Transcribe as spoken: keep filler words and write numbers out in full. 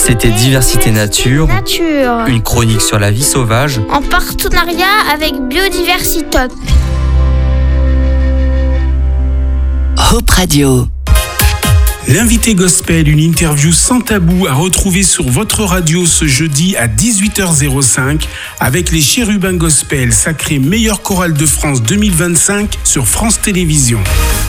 C'était Diversité Nature, Nature, une chronique sur la vie sauvage, en partenariat avec Biodiversitop. Hope Radio. L'invité gospel, une interview sans tabou à retrouver sur votre radio ce jeudi à dix-huit heures cinq avec les Chérubins Gospel, sacré meilleure chorale de France deux mille vingt-cinq sur France Télévisions.